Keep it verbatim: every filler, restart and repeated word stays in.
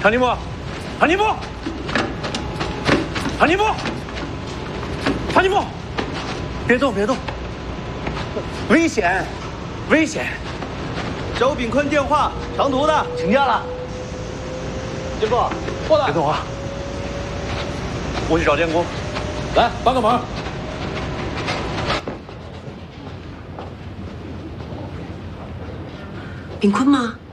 唐尼莫，唐尼莫，唐尼莫，唐尼莫，别动，别动，危险，危险！ 周炳坤电话，长途的，请假了。建哥，过来。 别动啊！我去找建工， 来帮个忙。 炳坤吗？